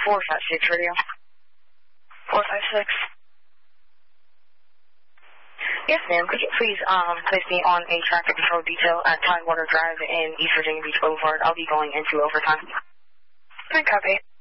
456 radio. 456. Yes, ma'am. Could you please place me on a traffic control detail at Tidewater Drive in East Virginia Beach Boulevard? I'll be going into overtime. I copy.